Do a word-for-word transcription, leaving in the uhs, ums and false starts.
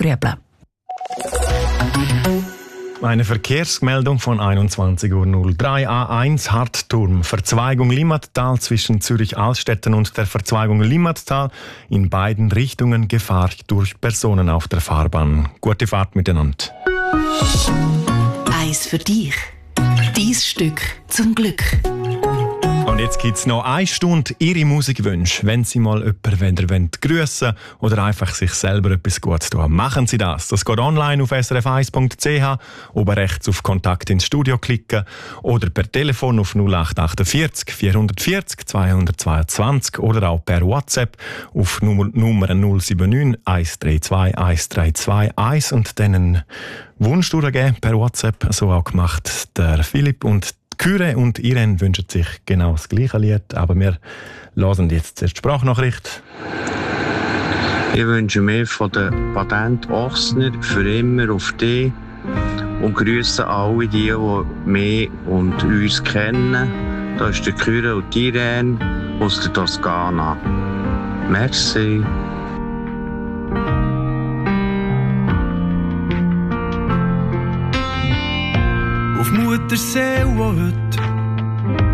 aufrübeln. Eine Verkehrsmeldung von einundzwanzig Uhr null drei A eins Hartturm. Verzweigung Limmattal zwischen Zürich-Altstetten und der Verzweigung Limmattal. In beiden Richtungen Gefahr durch Personen auf der Fahrbahn. Gute Fahrt miteinander. Eins für dich. Dein Stück zum Glück. Und jetzt gibt es noch eine Stunde Ihre Musikwünsche. Wenn Sie mal jemanden grüssen wollen oder einfach sich selber etwas Gutes tun, machen Sie das. Das geht online auf s r f eins punkt c h, oben rechts auf Kontakt ins Studio klicken oder per Telefon auf null acht achtundvierzig vierhundertvierzig zweihundertzweiundzwanzig oder auch per WhatsApp auf Nummer, Nummer null sieben neun eins drei zwei eins drei zwei eins und dann einen Wunsch durchgeben per WhatsApp. So auch gemacht der Philipp und Kyre und Irene wünschen sich genau das gleiche Lied, aber wir hören jetzt zuerst die Sprachnachricht. Ich wünsche mir von der Patent Ochsner für immer auf dich und grüße alle die, die mich und uns kennen. Da ist der Kyre und die Irene aus der Toskana. Merci. Auf Muttersee, wo heute